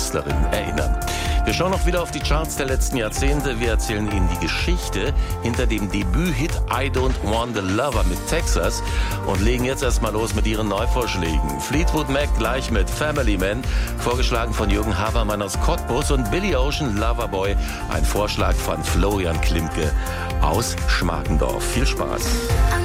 Künstlerin erinnern. Wir schauen auch wieder auf die Charts der letzten Jahrzehnte. Wir erzählen Ihnen die Geschichte hinter dem Debüt-Hit I Don't Want a Lover mit Texas und legen jetzt erstmal los mit Ihren Neuvorschlägen. Fleetwood Mac gleich mit Family Man, vorgeschlagen von Jürgen Habermann aus Cottbus, und Billy Ocean, Loverboy, ein Vorschlag von Florian Klimke aus Schmarkendorf. Viel Spaß.